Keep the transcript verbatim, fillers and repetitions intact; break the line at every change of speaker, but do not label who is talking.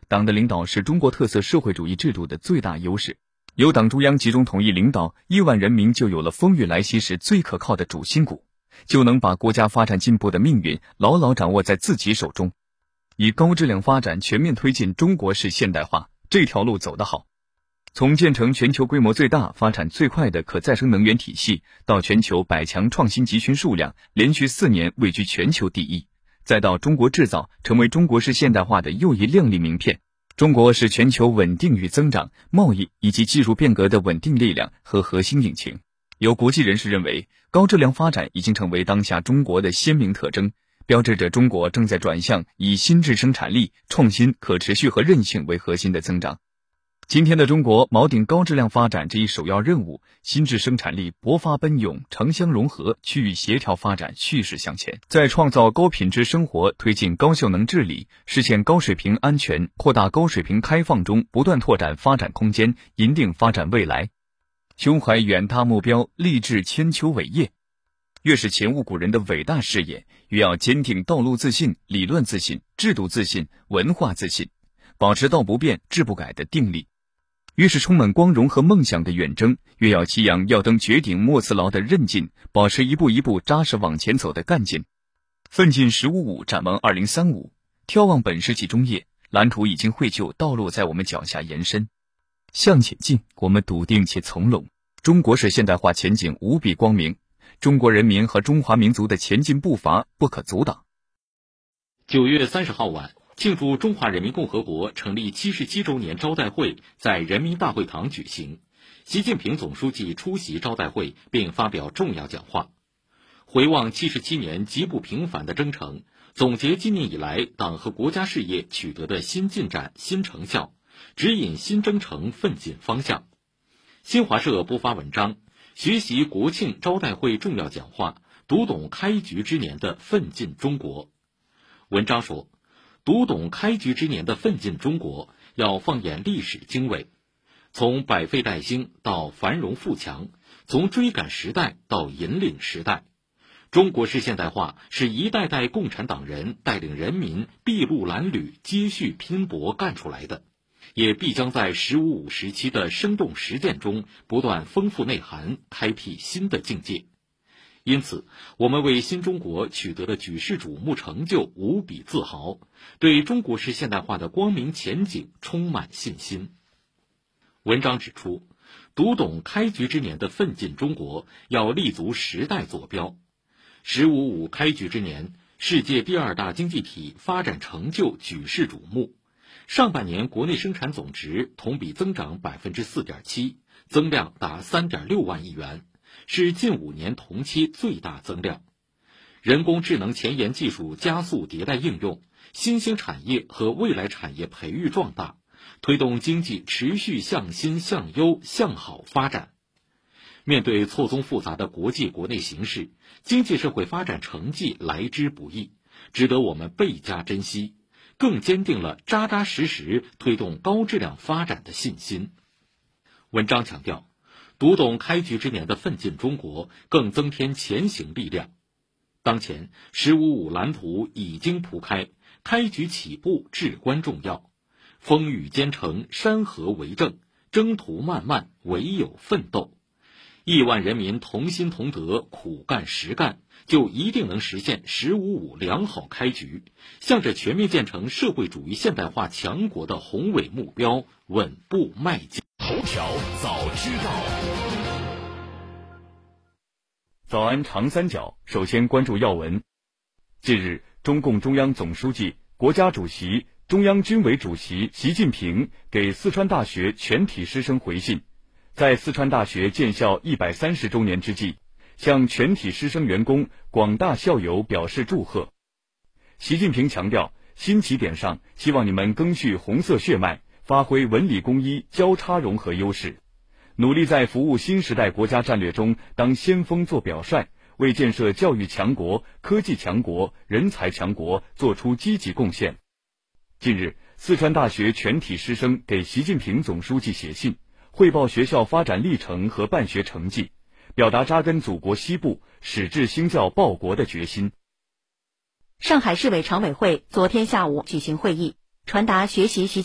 党的领导是中国特色社会主义制度的最大优势。有党中央集中统一领导，亿万人民就有了风雨来袭时最可靠的主心骨，就能把国家发展进步的命运牢牢掌握在自己手中。以高质量发展全面推进中国式现代化，这条路走得好。从建成全球规模最大、发展最快的可再生能源体系，到全球百强创新集群数量连续四年位居全球第一，再到中国制造成为中国式现代化的又一亮丽名片，中国是全球稳定与增长、贸易以及技术变革的稳定力量和核心引擎。有国际人士认为，高质量发展已经成为当下中国的鲜明特征，标志着中国正在转向以新质生产力、创新、可持续和韧性为核心的增长。今天的中国锚定高质量发展这一首要任务，新质生产力勃发奔涌，城乡融合、区域协调发展蓄势向前，在创造高品质生活、推进高效能治理、实现高水平安全、扩大高水平开放中不断拓展发展空间，赢定发展未来。胸怀远大目标，立志千秋伟业。越是前无古人的伟大事业，越要坚定道路自信、理论自信、制度自信、文化自信，保持道不变、志不改的定力。越是充满光荣和梦想的远征，越要激扬要登绝顶莫辞劳的韧劲，保持一步一步扎实往前走的干劲。奋进十五五，展望二零三五，眺望本世纪中叶，蓝图已经绘就，道路在我们脚下延伸。向前进，我们笃定且从容。中国式现代化前景无比光明，中国人民和中华民族的前进步伐不可阻挡。
九月三十号晚，庆祝中华人民共和国成立七十七周年招待会在人民大会堂举行，习近平总书记出席招待会并发表重要讲话，回望七十七年极不平凡的征程，总结今年以来党和国家事业取得的新进展、新成效，指引新征程奋进方向。新华社播发文章，学习国庆招待会重要讲话，读懂开局之年的奋进中国。文章说，读懂开局之年的奋进中国，要放眼历史经纬，从百废待兴到繁荣富强，从追赶时代到引领时代。中国式现代化是一代代共产党人带领人民筚路蓝缕、接续拼搏干出来的，也必将在十五五时期的生动实践中不断丰富内涵，开辟新的境界。因此，我们为新中国取得的举世瞩目成就无比自豪，对中国式现代化的光明前景充满信心。文章指出，读懂开局之年的奋进中国，要立足时代坐标。十五五开局之年，世界第二大经济体发展成就举世瞩目。上半年国内生产总值同比增长 百分之四点七， 增量达 三点六万亿元，是近五年同期最大增量。人工智能前沿技术加速迭代应用，新兴产业和未来产业培育壮大，推动经济持续向新向优向好发展。面对错综复杂的国际国内形势，经济社会发展成绩来之不易，值得我们倍加珍惜，更坚定了扎扎实实推动高质量发展的信心。文章强调，读懂开局之年的奋进中国，更增添前行力量。当前十五五蓝图已经铺开，开局起步至关重要。风雨兼程，山河为证，征途漫漫，唯有奋斗。亿万人民同心同德，苦干实干，就一定能实现十五五良好开局，向着全面建成社会主义现代化强国的宏伟目标稳步迈进。
头条早知道。
早安长三角，首先关注要闻。近日，中共中央总书记、国家主席、中央军委主席习近平给四川大学全体师生回信，在四川大学建校一百三十周年之际，向全体师生员工、广大校友表示祝贺。习近平强调，新起点上，希望你们赓续红色血脉，发挥文理工医交叉融合优势，努力在服务新时代国家战略中当先锋做表率，为建设教育强国、科技强国、人才强国做出积极贡献。近日，四川大学全体师生给习近平总书记写信，汇报学校发展历程和办学成绩，表达扎根祖国西部、矢志兴教报国的决心。
上海市委常委会昨天下午举行会议，传达学习习